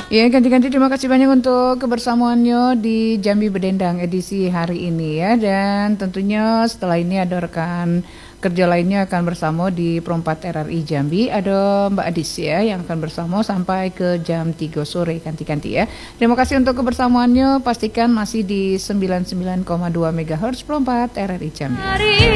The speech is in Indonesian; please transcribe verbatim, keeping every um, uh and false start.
Ya, ganti-ganti terima kasih banyak untuk kebersamaannya di Jambi Bedendang edisi hari ini ya. Dan tentunya setelah ini ada rekan kerja lainnya akan bersama di Perempat R R I Jambi. Ada Mbak Adis ya yang akan bersama sampai ke jam tiga sore ganti-ganti ya. Terima kasih untuk kebersamaannya. Pastikan masih di sembilan puluh sembilan koma dua megahertz Perempat R R I Jambi.